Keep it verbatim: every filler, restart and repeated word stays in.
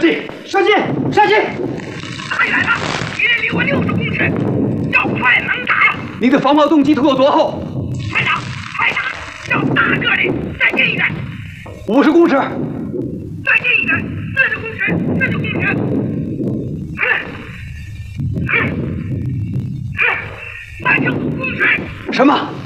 击！射击！射击！ 快来了！敌人离我六十公尺，要快能打。 您的防炮动机图有多厚？ 排长，排长，要大个的，再近一点。 五十公尺。 再近一点，四十公尺，四十公尺。三十五公尺。 什么？